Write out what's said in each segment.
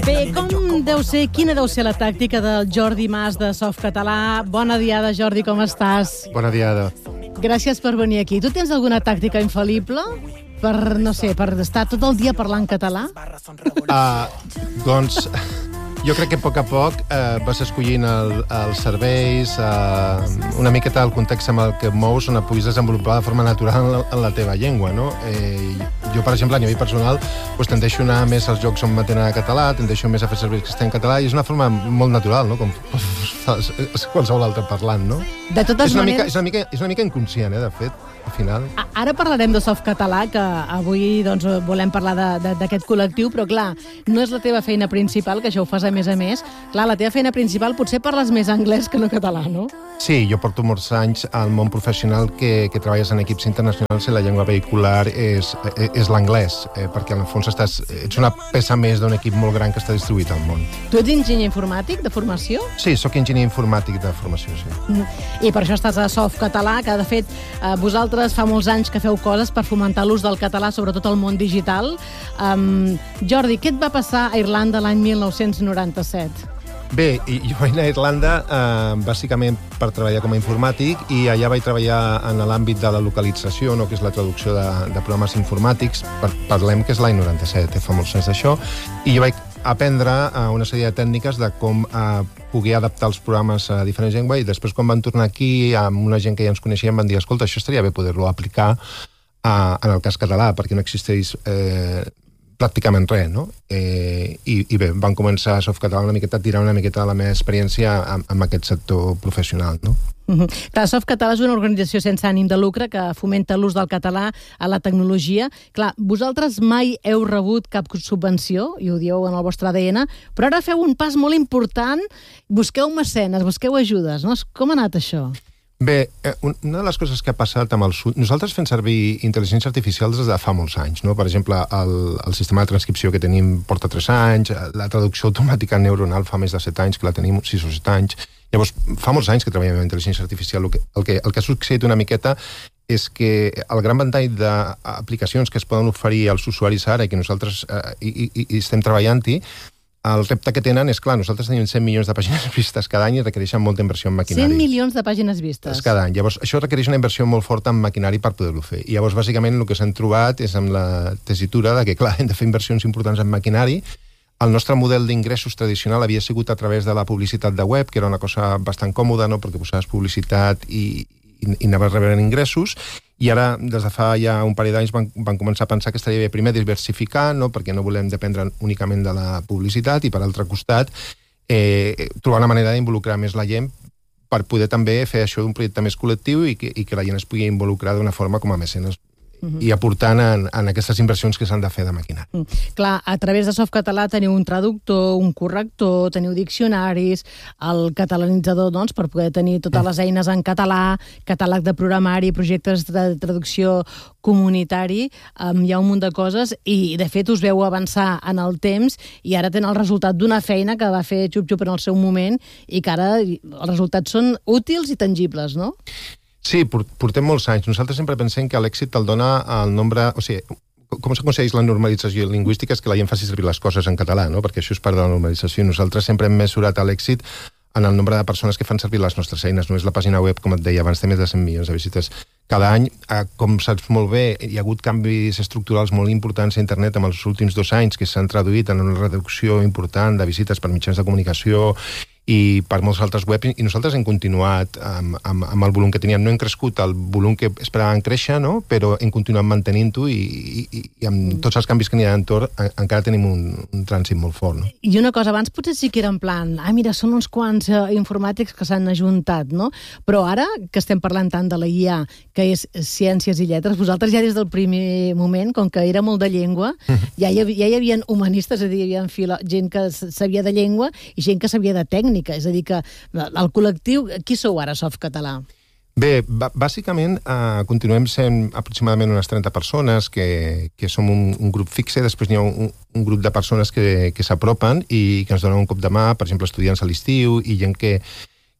Bé, quina deu ser la tàctica del Jordi Mas de Softcatalà? Bona diada, Jordi, com estàs? Bona diada. Gràcies per venir aquí. Tu tens alguna tàctica infal·lible per, no sé, per estar tot el dia parlant català? Doncs jo crec que a poc vas escollint els serveis, una miqueta el context amb el que et mous, on et puguis desenvolupar de forma natural en la teva llengua, no? Jo, per exemple, a nivell personal, tendeixo a anar més als jocs on m'atenen en català, tendeixo més a fer servir que estem en català, i és una forma molt natural, no? Com qualsevol altre parlant, no? De totes maneres... És una mica inconscient, de fet, al final. Ara parlarem de Softcatalà, que avui volem parlar d'aquest col·lectiu, però clar, no és la teva feina principal, que això ho fas a més. Clar, la teva feina principal potser parles més anglès que no català, no? Sí, jo porto molts anys al món professional que treballes en equips internacionals i la llengua vehicular és l'anglès, perquè en el fons ets una peça més d'un equip molt gran que està distribuït al món. Tu ets enginyer informàtic de formació? Sí, sóc enginyer informàtic de formació, sí. I per això estàs a Softcatalà, que de fet vosaltres fa molts anys que feu coses per fomentar l'ús del català, sobretot al món digital. Jordi, què et va passar a Irlanda l'any 1997? Bé, jo vaig anar a Irlanda bàsicament per treballar com a informàtic, i allà vaig treballar en l'àmbit de la localització, no, que és la traducció de programes informàtics. Parlem que és l'any 97, fa molts anys d'això, i jo vaig aprendre una sèrie de tècniques de com poder adaptar els programes a diferents llengües, i després quan van tornar aquí, amb una gent que ja ens coneixien, van dir, escolta, això estaria bé poder-lo aplicar en el cas català, perquè no existeix pràcticament res, no? I bé, van començar a Softcatalà una miqueta a tirar una miqueta de la meva experiència amb aquest sector professional, no? Clar, Softcatalà és una organització sense ànim de lucre que fomenta l'ús del català a la tecnologia. Clar, vosaltres mai heu rebut cap subvenció, i ho dieu en el vostre ADN, però ara feu un pas molt important, busqueu mecenes, busqueu ajudes, no? Com ha anat això? Bé, una de les coses que ha passat amb el sud... Nosaltres fem servir intel·ligència artificial des de fa molts anys, no? Per exemple, el sistema de transcripció que tenim porta 3 anys, la traducció automàtica neuronal fa més de 7 anys, que la tenim 6 o 7 anys. Llavors, fa molts anys que treballem amb intel·ligència artificial. El que ha succeït una miqueta és que el gran ventall d'aplicacions que es poden oferir als usuaris ara, i que nosaltres hi estem treballant-hi, el repte que tenen és, clar, nosaltres tenim 100 milions de pàgines vistes cada any i requereixen molta inversió en maquinari. 100 milions de pàgines vistes? Cada any. Llavors, això requereix una inversió molt forta en maquinari per poder-ho fer. I llavors, bàsicament, el que s'han trobat és amb la tessitura de que, clar, hem de fer inversions importants en maquinari. El nostre model d'ingressos tradicional havia sigut a través de la publicitat de web, que era una cosa bastant còmoda, no?, perquè posaves publicitat i anaves rebent ingressos, i ara, des de fa ja un parell d'anys, van començar a pensar que estaria bé primer diversificar, no?, perquè no volem dependre únicament de la publicitat, i per altre costat trobar una manera d'involucrar més la gent per poder també fer això d'un projecte més col·lectiu i que la gent es pugui involucrar d'una forma com a mecenes i aportant en aquestes inversions que s'han de fer de maquinari. Clar, a través de Softcatalà teniu un traductor, un corrector, teniu diccionaris, el catalanitzador, doncs, per poder tenir totes les eines en català, catàleg de programari, projectes de traducció comunitari, hi ha un munt de coses, i de fet us veu avançar en el temps, i ara tenen el resultat d'una feina que va fer xup-xup en el seu moment, i que ara els resultats són útils i tangibles, no? Sí, portem molts anys. Nosaltres sempre pensem que l'èxit el dona el nombre... O sigui, com s'aconsegueix la normalització lingüística és que la gent faci servir les coses en català, no? Perquè això és part de la normalització. Nosaltres sempre hem mesurat l'èxit en el nombre de persones que fan servir les nostres eines. No és la pàgina web, com et deia abans, té més de 100 milions de visites cada any. Com saps molt bé, hi ha hagut canvis estructurals molt importants a internet en els últims 2 anys que s'han traduït en una reducció important de visites per mitjans de comunicació i per molts altres webs, i nosaltres hem continuat amb el volum que teníem. No hem crescut el volum que esperàvem créixer, no?, però hem continuat mantenint-ho, i amb tots els canvis que n'hi ha d'entorn encara tenim un trànsit molt fort, no? I una cosa, abans potser sí que era en plan, mira, són uns quants informàtics que s'han ajuntat, no? Però ara que estem parlant tant de la IA, que és ciències i lletres, vosaltres ja des del primer moment, com que era molt de llengua, ja hi havia humanistes, és a dir, hi havia gent que sabia de llengua i gent que sabia de tècnica. És a dir, que el col·lectiu... Qui sou ara, Softcatalà? Bé, bàsicament continuem sent aproximadament unes 30 persones que som un grup fixe. Després n'hi ha un grup de persones que s'apropen i que ens donen un cop de mà, per exemple, estudiants a l'estiu i gent que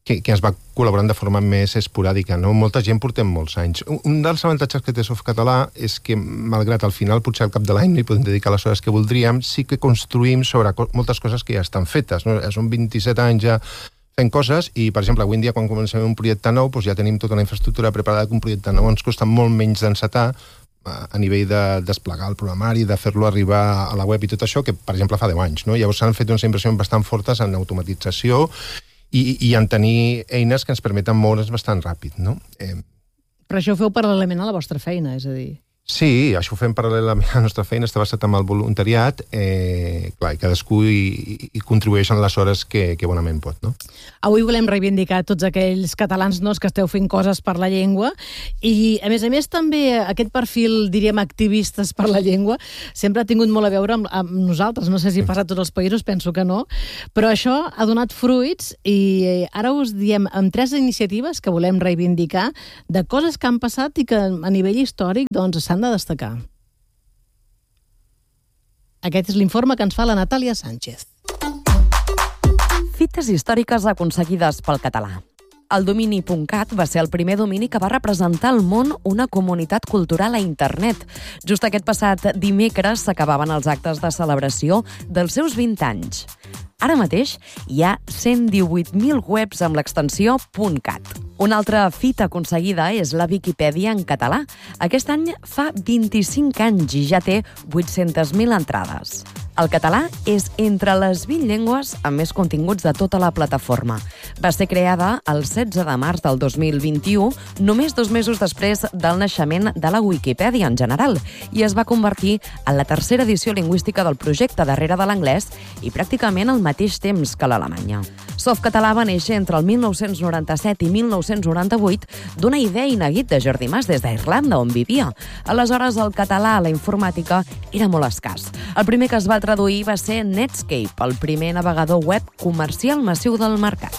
que es va col·laborant de forma més esporàdica, no? Molta gent portem molts anys. Un dels avantatges que té Softcatalà és que, malgrat al final potser al cap de l'any no hi podem dedicar les hores que voldríem, sí que construïm sobre moltes coses que ja estan fetes, no? Són 27 anys ja fent coses i, per exemple, avui en dia quan comencem un projecte nou doncs ja tenim tota una infraestructura preparada que un projecte nou ens costa molt menys d'encetar a nivell de desplegar el programari, de fer-lo arribar a la web i tot això, que, per exemple, fa 10 anys, no? Llavors s'han fet unes inversions bastant fortes en automatització i en tenir eines que ens permeten moure's bastant ràpid, no? Però això ho feu paral·lelament a la vostra feina, és a dir... Sí, això ho fem paral·lelament a la nostra feina, està basat en el voluntariat, clar, i cadascú hi contribueix en les hores que bonament pot, no? Avui volem reivindicar tots aquells catalans que esteu fent coses per la llengua i, a més, també aquest perfil, diríem, activistes per la llengua sempre ha tingut molt a veure amb nosaltres. No sé si passa a tots els països, penso que no, però això ha donat fruits i ara us diem amb 3 iniciatives que volem reivindicar de coses que han passat i que a nivell històric doncs s'han de destacar. Aquest és l'informe que ens fa la Natàlia Sánchez. Fites històriques aconseguides pel català. El domini .cat va ser el primer domini que va representar al món una comunitat cultural a internet. Just aquest passat dimecres s'acabaven els actes de celebració dels seus 20 anys. Ara mateix hi ha 118.000 webs amb l'extensió .cat. Una altra fita aconseguida és la Viquipèdia en català. Aquest any fa 25 anys i ja té 800.000 entrades. El català és entre les 20 llengües amb més continguts de tota la plataforma. Va ser creada el 16 de març del 2021, només 2 mesos després del naixement de la Wikipedia en general, i es va convertir en la 3a edició lingüística del projecte darrere de l'anglès i pràcticament al mateix temps que l'Alemanya. Softcatalà va néixer entre el 1997 i 1998 d'una idea i neguit de Jordi Mas des d'Irlanda, on vivia. Aleshores, el català a la informàtica era molt escàs. El primer que es va traduir va ser Netscape, el primer navegador web comercial massiu del mercat.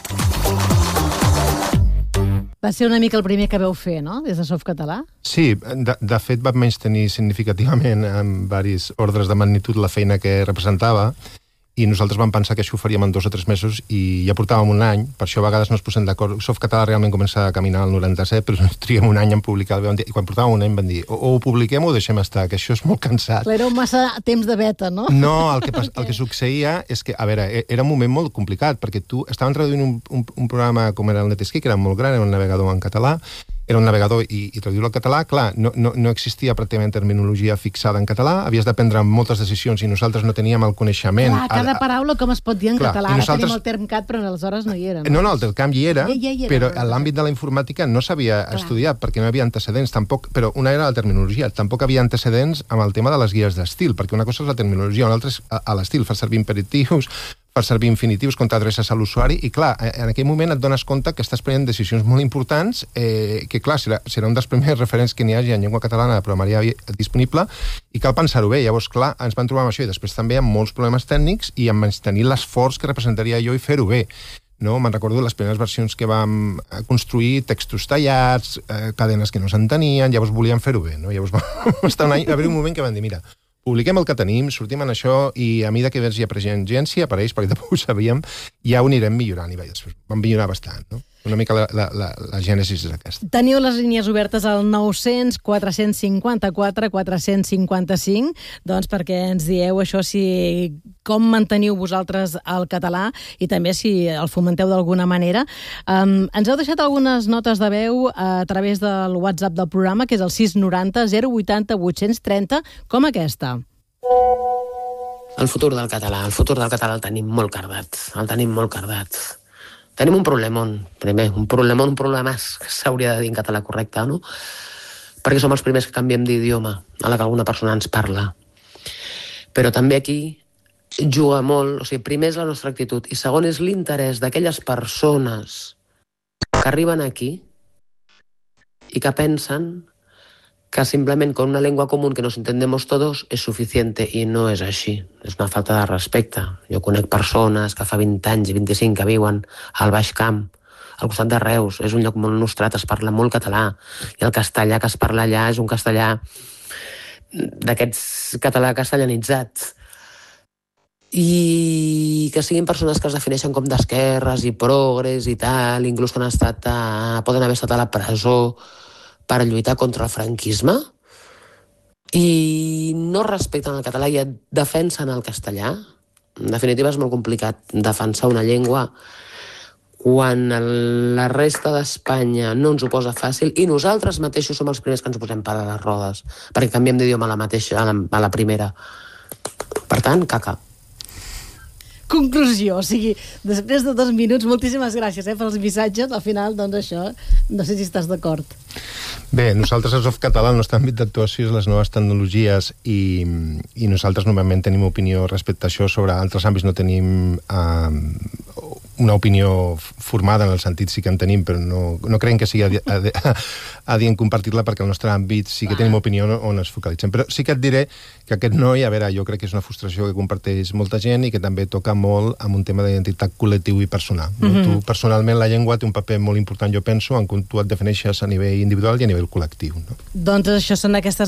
Va ser una mica el primer que vau fer, no?, des de Softcatalà? Sí, de fet va menystenir significativament en varis ordres de magnitud la feina que representava i nosaltres vam pensar que això ho faríem en 2 o 3 mesos i ja portàvem un any, per això a vegades no es posem d'acord. Softcatalà realment comença a caminar al 97, però triguem un any en publicar, i quan portàvem un any van dir o ho publiquem o ho deixem estar, que això és molt cansat. Però era massa temps de beta, no? No, el que succeïa és que, a veure, era un moment molt complicat, perquè estaven traduint un programa com era el Netscape, que era molt gran, era un navegador en català, era un navegador i traduir-lo al català, clar, no existia pràcticament terminologia fixada en català, havies de prendre moltes decisions i nosaltres no teníem el coneixement. Clar, cada paraula com es pot dir en català. Ara tenim el termcat, però aleshores no hi era. No, el termcat hi era, però en l'àmbit de la informàtica no s'havia estudiat perquè no hi havia antecedents, tampoc, però una era la terminologia, tampoc havia antecedents amb el tema de les guies d'estil, perquè una cosa és la terminologia, una altra és l'estil, fa servir imperatius, per servir infinitius, comptar adreces a l'usuari, i clar, en aquell moment et dones compte que estàs prenent decisions molt importants, que clar, serà un dels primers referents que n'hi hagi en llengua catalana de programari disponible, i cal pensar-ho bé. Llavors, clar, ens vam trobar amb això, i després també amb molts problemes tècnics, i amb tenir l'esforç que representaria jo i fer-ho bé. No? Me'n recordo les primeres versions que vam construir, textos tallats, cadenes que no s'entenien, llavors volíem fer-ho bé. No? Llavors va haver un moment que vam dir, mira, publiquem el que tenim, sortim en això i a mesura que vegi apareixent gent, si apareix, perquè tampoc ho sabíem, ja ho anirem millorant. I després vam millorar bastant, no? Una mica la gènesis és aquesta. Teniu les línies obertes al 900 454 455, doncs perquè ens dieu això, com manteniu vosaltres el català i també si el fomenteu d'alguna manera. Ens heu deixat algunes notes de veu a través del WhatsApp del programa, que és el 690 080 830, com aquesta. El futur del català el tenim molt cardat. Tenim un problemón, primer, un problemàs, que s'hauria de dir en català correcte, no? Perquè som els primers que canviem d'idioma a la que alguna persona ens parla. Però també aquí juga molt, primer és la nostra actitud i segon és l'interès d'aquelles persones que arriben aquí i que pensen que simplement con una lengua común que nos entendemos todos es suficiente, i no és així. És una falta de respecte. Jo conec persones que fa 20 anys i 25 que viuen al Baix Camp, al costat de Reus. És un lloc molt nostrat, es parla molt català, i el castellà que es parla allà és un castellà d'aquests català castellanitzat. I que siguin persones que es defineixen com d'esquerres i progres i tal, inclús que poden haver estat a la presó per lluitar contra el franquisme, i no respecten el català i defensen el castellà. En definitiva, és molt complicat defensar una llengua quan la resta d'Espanya no ens ho posa fàcil i nosaltres mateixos som els primers que ens ho posem per a les rodes, perquè canviem d'idioma a la primera. Per tant, caca. Conclusió, o sigui, després de 2 minuts, moltíssimes gràcies pels missatges. Al final, doncs això, no sé si estàs d'acord. Bé, nosaltres a Softcatalà, el nostre àmbit d'actuació és les noves tecnologies i nosaltres normalment tenim opinió respecte a això. Sobre altres àmbits no tenim una opinió formada, en el sentit sí que en tenim, però no creiem que sigui adient compartir-la, perquè el nostre àmbit sí que tenim opinió on es focalitzem. Però sí que et diré que aquest noi, a veure, jo crec que és una frustració que comparteix molta gent i que també toca molt amb un tema d'identitat col·lectiu i personal. Tu, personalment, la llengua té un paper molt important, jo penso, en com tu et defineixes a nivell individual i a nivell col·lectiu. Doncs això són aquestes